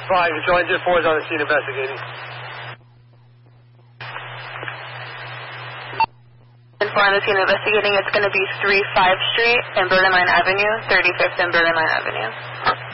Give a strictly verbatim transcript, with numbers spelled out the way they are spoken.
five, Control Engine four is on the scene investigating. And four on the scene investigating, it's going to be three five Street and Bergen Line Avenue, thirty-fifth and Bergen Line Avenue.